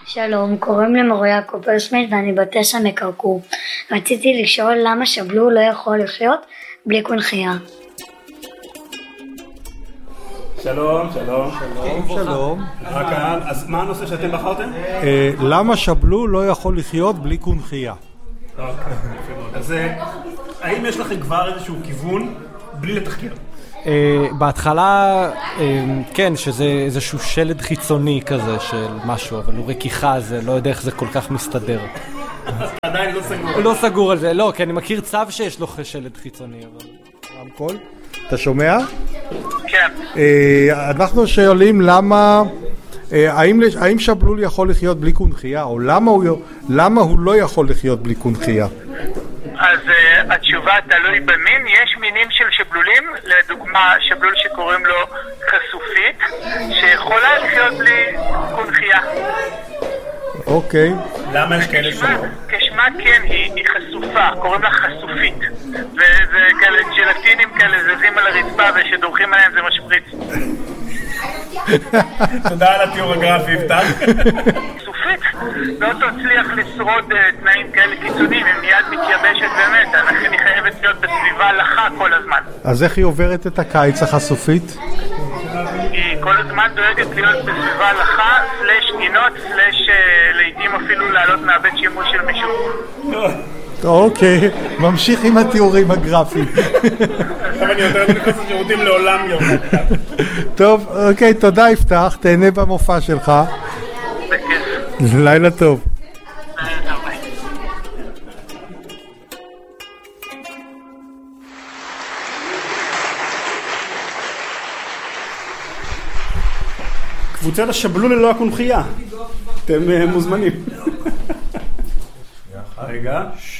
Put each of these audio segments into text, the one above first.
שלום, קוראים לי מוריה קופלסמית ואני בת 9 מקרקור. רציתי לשאול למה שבלול לא יכול לחיות בלי קונכייה. שלום. שלום. אז מה הנושא שאתם בחרתם? למה שבלול לא יכול לחיות בלי קונכייה? אז האם יש לכם כבר איזשהו כיוון בלי לתחקר? בהתחלה כן, שזה איזשהו שלד חיצוני כזה של משהו, אבל הוא רכיכה, זה לא יודע איך זה כל כך מסתדר. אז עדיין לא סגור. לא סגור על זה, לא, כי אני מכיר צו שיש לו שלד חיצוני, אבל... רמקול, אתה שומע? כן. אנחנו שואלים למה, האם שבלול יכול לחיות בלי קונכייה, או למה הוא לא יכול לחיות בלי קונכייה? אז התשובה תלוי במין. יש מינים של שבלולים, לדוגמה שבלול שקוראים לו חשופית, שיכולה לחיות בלי קונכייה. אוקיי. למה יש כאלה שלא? כשמה כן, היא חשופה, קוראים לה חשופית. וזה כאלה ג'לטינים כאלה זזים על הרצפה ושדורכים עליהם זה משפריץ. תודה על התיאור הגרפי, יפתח. חשופית לא תצליח לשרוד תנאים כאלה קיצוניים, היא מיד מתייבשת ומתה, לכן היא חייבת להיות בסביבה לחה כל הזמן. אז איך היא עוברת את הקיץ החשופית? היא כל הזמן דואגת להיות בסביבה לחה, סלש גינות, סלש לעתים אפילו לעלות מהבית שימוש של מישהו. אוקיי, ממשיך עם התיאורים הגרפיים. עכשיו אני יותר נכנס לשירותים לעולם יום. טוב, אוקיי, תודה יפתח, תהנה במופע שלך. בכיף. לילה טוב. קבוצת השבלול ללא הקונכייה. אתם מוזמנים. רגע.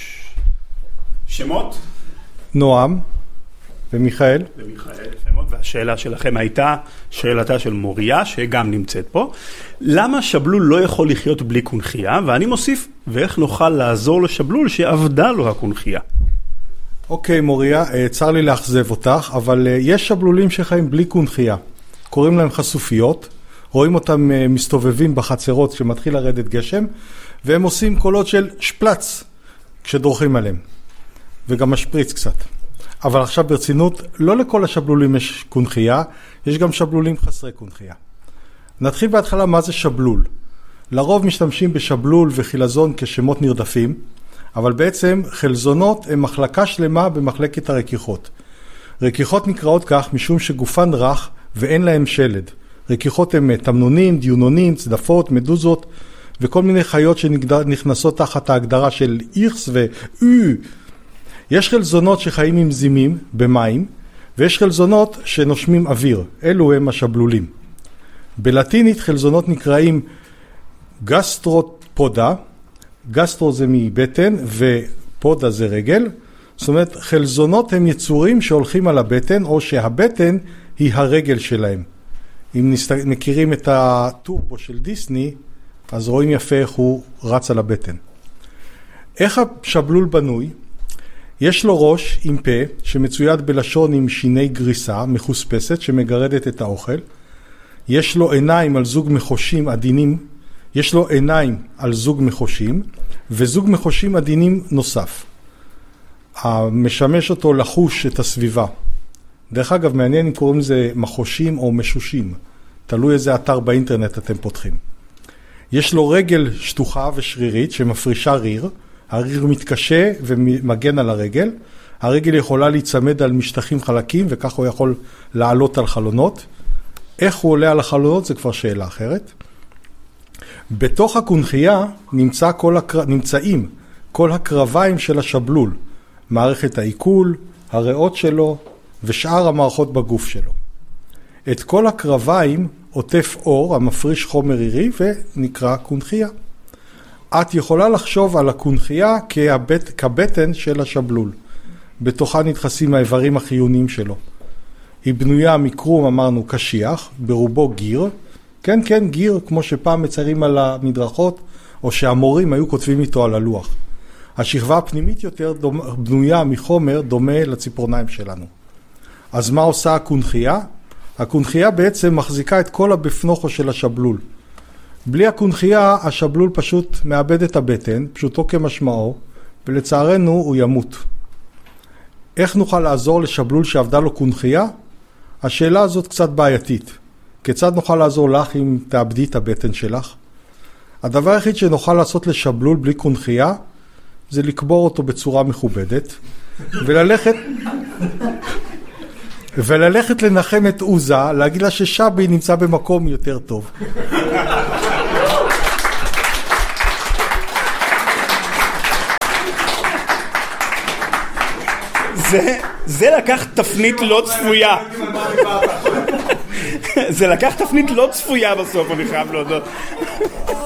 שמות? נועם ומיכאל. והשאלה שלכם הייתה שאלתה של מוריה, שגם נמצאת פה. למה שבלול לא יכול לחיות בלי קונכייה? ואני מוסיף, ואיך נוכל לעזור לשבלול שעבדה לו הקונכייה? אוקיי מוריה, צר לי לאכזב אותך, אבל יש שבלולים שחיים בלי קונכייה. קוראים להם חשופיות, רואים אותם מסתובבים בחצרות כשמתחיל לרדת גשם, והם עושים קולות של שפלץ כשדורכים עליהם, וגם משפריץ קצת. אבל עכשיו ברצינות, לא לכל השבלולים יש קונכייה, יש גם שבלולים חסרי קונכייה. נתחיל בהתחלה מה זה שבלול. לרוב משתמשים בשבלול וחילזון כשמות נרדפים, אבל בעצם חלזונות הם מחלקה שלמה במחלקת הרכיחות. רכיחות נקראות כך משום שגופן רך ואין להם שלד. רכיחות הם תמנונים, דיונונים, צדפות, מדוזות וכל מיני חיות שנכנסות תחת ההגדרה של איכס יש חלזונות שחיים עם זימים במים, ויש חלזונות שנושמים אוויר. אלו הם השבלולים. בלטינית חלזונות נקראים גסטרופודה, גסטרו זה מבטן ופודה זה רגל. זאת אומרת, חלזונות הם יצורים שהולכים על הבטן, או שהבטן היא הרגל שלהם. אם מכירים את הטורבו של דיסני, אז רואים יפה איך הוא רץ על הבטן. איך השבלול בנוי? יש לו ראש עם פה שמצויד בלשון עם שיני גריסה מחוספסת שמגרדת את האוכל. יש לו עיניים על זוג מחושים עדינים, יש לו עיניים על זוג מחושים וזוג מחושים עדינים נוסף. המשמש אותו לחוש את הסביבה. דרך אגב, מעניין אם קוראים לזה מחושים או משושים. תלוי איזה אתר באינטרנט אתם פותחים. יש לו רגל שטוחה ושרירית שמפרישה ריר. הריר מתקשה ומגן על הרגל. הרגל יכולה להיצמד על משטחים חלקים וכך הוא יכול לעלות על חלונות. איך הוא עולה על החלונות זה כבר שאלה אחרת. בתוך הקונכייה נמצאים כל הקרביים של השבלול. מערכת העיכול, הריאות שלו ושאר המערכות בגוף שלו. את כל הקרביים עוטף אור המפריש חומר רירי ונקרא קונכייה. את יכולה לחשוב על הקונכייה כבטן של השבלול. בתוכה נדחסים האיברים החיוניים שלו. היא בנויה מקרום, אמרנו, קשיח, ברובו גיר. כן, כן, גיר, כמו שפעם מציירים על המדרכות, או שהמורים היו כותבים איתו על הלוח. השכבה הפנימית יותר בנויה מחומר דומה לציפורניים שלנו. אז מה עושה הקונכייה? הקונכייה בעצם מחזיקה את כל הבפנוכו של השבלול. בלי הקונחייה, השבלול פשוט מאבד את הבטן, פשוטו כמשמעו, ולצערנו הוא ימות. איך נוכל לעזור לשבלול שעבדה לו קונחייה? השאלה הזאת קצת בעייתית. כיצד נוכל לעזור לך אם תאבדי את הבטן שלך? הדבר היחיד שנוכל לעשות לשבלול בלי קונחייה, זה לקבור אותו בצורה מכובדת, וללכת לנחם את עוזה, להגיד לה ששבי נמצא במקום יותר טוב. זה לקח תפנית לא צפויה. זה לקח תפנית לא צפויה בסוף, אני חייב להודות.